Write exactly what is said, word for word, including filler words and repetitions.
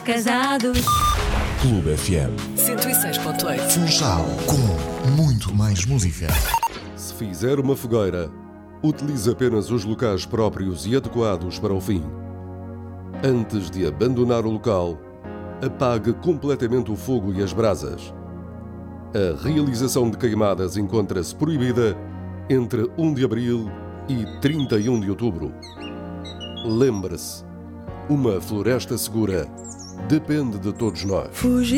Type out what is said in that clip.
casados. Clube F M cento e seis ponto oito. Funchal, com muito mais música. Se fizer uma fogueira, utilize apenas os locais próprios e adequados para o fim. Antes de abandonar o local, apague completamente o fogo e as brasas. A realização de queimadas encontra-se proibida entre primeiro de abril e trinta e um de outubro. Lembre-se, uma floresta segura depende de todos nós. Fugir